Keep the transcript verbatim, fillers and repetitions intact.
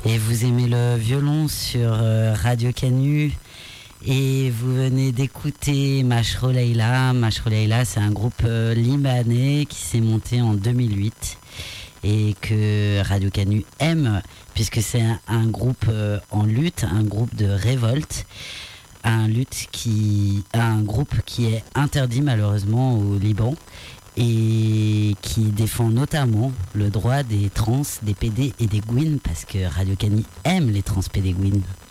et vous aimez le violon sur euh, Radio Canu. Et vous venez d'écouter Mashro Leila. Mashro Leila, c'est un groupe euh, libanais qui s'est monté en deux mille huit et que Radio Canu aime, puisque c'est un, un groupe euh, en lutte, un groupe de révolte, un, lutte qui, un groupe qui est interdit malheureusement au Liban et qui défend notamment le droit des trans, des P D et des Gwyn, parce que Radio Canu aime les trans, P D, Gwyn.